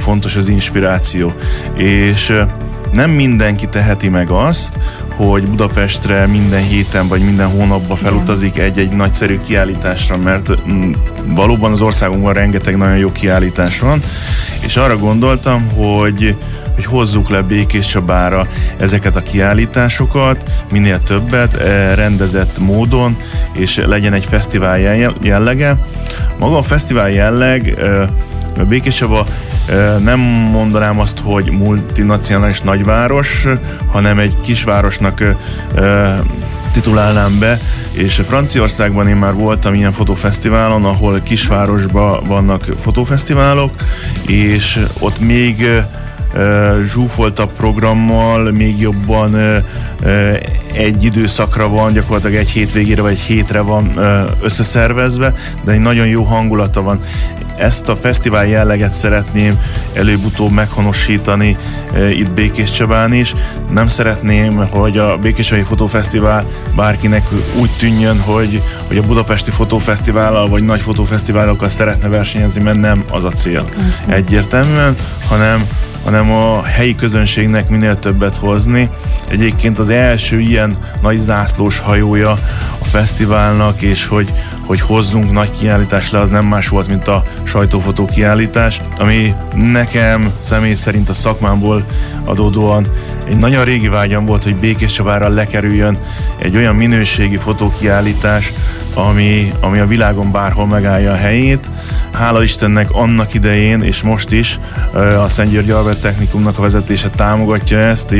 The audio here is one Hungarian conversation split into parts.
fontos az inspiráció, és nem mindenki teheti meg azt, hogy Budapestre minden héten vagy minden hónapban felutazik egy-egy nagyszerű kiállításra, mert valóban az országunkban rengeteg nagyon jó kiállítás van, és arra gondoltam, hogy hozzuk le Békéscsabára ezeket a kiállításokat, minél többet, rendezett módon, és legyen egy fesztivál jellege. Maga a fesztivál jelleg, Békéscsaba nem mondanám azt, hogy multinacionális nagyváros, hanem egy kisvárosnak titulálnám be, és Franciaországban én már voltam ilyen fotófesztiválon, ahol kisvárosban vannak fotófesztiválok, és ott még zsúfoltabb programmal, még jobban egy időszakra van, gyakorlatilag egy hétvégére vagy egy hétre van összeszervezve, de egy nagyon jó hangulata van. Ezt a fesztivál jelleget szeretném előbb-utóbb meghonosítani itt Békéscsabán is. Nem szeretném, hogy a Békéscsabai Fotófesztivál bárkinek úgy tűnjön, hogy a Budapesti Fotófesztivállal vagy nagy fotófesztiválokkal szeretne versenyezni, mert nem az a cél. Egyértelműen, hanem a helyi közönségnek minél többet hozni. Egyébként az első ilyen nagy zászlós hajója a fesztiválnak, és hogy hozzunk nagy kiállítást le, az nem más volt, mint a sajtófotó kiállítás, ami nekem személy szerint a szakmámból adódóan egy nagyon régi vágyam volt, hogy Békéscsabára lekerüljön egy olyan minőségi fotókiállítás, ami a világon bárhol megállja a helyét. Hála Istennek annak idején, és most is a Szent György Albert Technikumnak a vezetése támogatja ezt,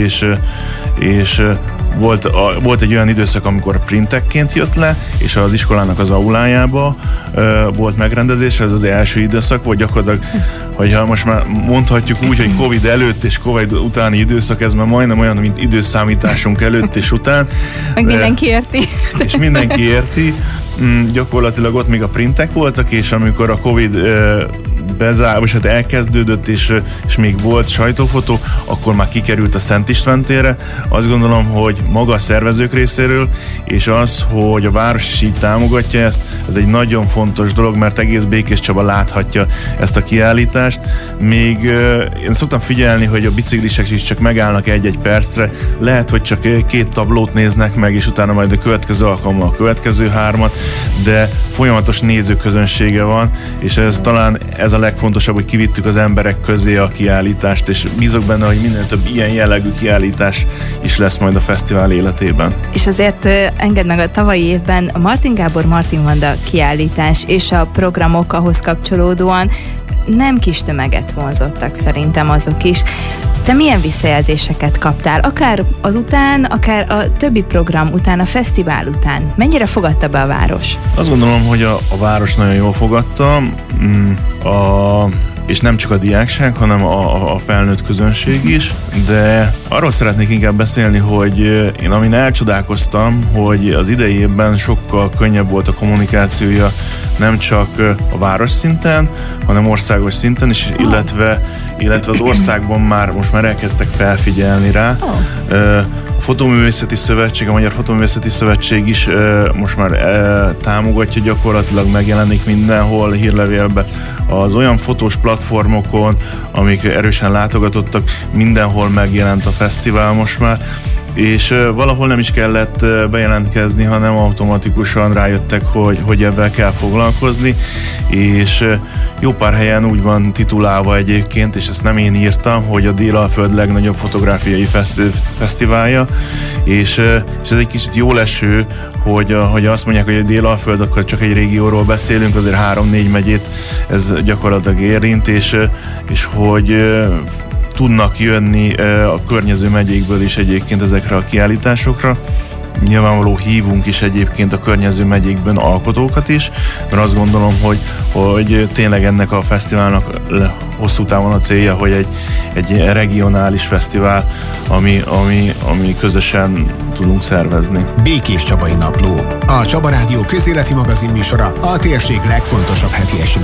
és volt egy olyan időszak, amikor printekként jött le, és az iskolának az aulájába volt megrendezés, ez az első időszak volt gyakorlatilag, hogyha most már mondhatjuk úgy, hogy Covid előtt és Covid utáni időszak, ez már majdnem olyan, mint időszámításunk előtt és után. Meg mindenki érti. És mindenki érti. Gyakorlatilag ott még a printek voltak, és amikor a Covid elkezdődött, és még volt sajtófotó, akkor már kikerült a Szent István térre. Azt gondolom, hogy maga a szervezők részéről, és az, hogy a város is így támogatja ezt, ez egy nagyon fontos dolog, mert egész Békéscsaba láthatja ezt a kiállítást. Még én szoktam figyelni, hogy a biciklisek is csak megállnak egy-egy percre, lehet, hogy csak 2 tablót néznek meg, és utána majd a következő alkalommal a következő 3-at, de folyamatos nézőközönsége van, és ez a legfontosabb, hogy kivittük az emberek közé a kiállítást, és bízok benne, hogy minél több ilyen jellegű kiállítás is lesz majd a fesztivál életében. És azért engedd meg, a tavalyi évben a Martin Gábor Martin Vanda kiállítás és a programok ahhoz kapcsolódóan nem kis tömeget vonzottak szerintem azok is. Te milyen visszajelzéseket kaptál? Akár azután, akár a többi program után, a fesztivál után. Mennyire fogadta be a város? Azt gondolom, hogy a város nagyon jól fogadta, és nem csak a diákság, hanem a felnőtt közönség is, de arról szeretnék inkább beszélni, hogy én amin elcsodálkoztam, hogy az idei évben sokkal könnyebb volt a kommunikációja, nem csak a város szinten, hanem országos szinten is, illetve az országban most már elkezdtek felfigyelni rá. A Fotóművészeti Szövetség, a Magyar Fotóművészeti Szövetség is most már támogatja, gyakorlatilag megjelenik mindenhol hírlevélben. Az olyan fotós platformokon, amik erősen látogatottak, mindenhol megjelent a fesztivál most már, és valahol nem is kellett bejelentkezni, hanem automatikusan rájöttek, hogy ebben kell foglalkozni, és jó pár helyen úgy van titulálva egyébként, és ezt nem én írtam, hogy a Dél-Alföld legnagyobb fotográfiai fesztiválja, és ez egy kicsit jól eső, hogy azt mondják, hogy a Dél-Alföld, akkor csak egy régióról beszélünk, azért 3-4 megyét ez gyakorlatilag érint, és hogy tudnak jönni a környező megyékből is egyébként ezekre a kiállításokra. Nyilvánvaló hívunk is egyébként a környező megyékben alkotókat is, mert azt gondolom, hogy tényleg ennek a fesztiválnak hosszú távon a célja, hogy egy regionális fesztivál, ami közösen tudunk szervezni. Békéscsabai Napló, a Csaba Rádió közéleti magazin műsora a térség legfontosabb heti eseményeiről.